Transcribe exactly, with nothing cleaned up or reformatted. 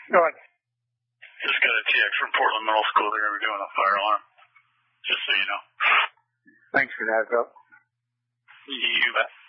Go ahead. Just got a T X from Portland Middle School. They're going to be doing a fire alarm. Just so you know. Thanks for that, Phil. You bet.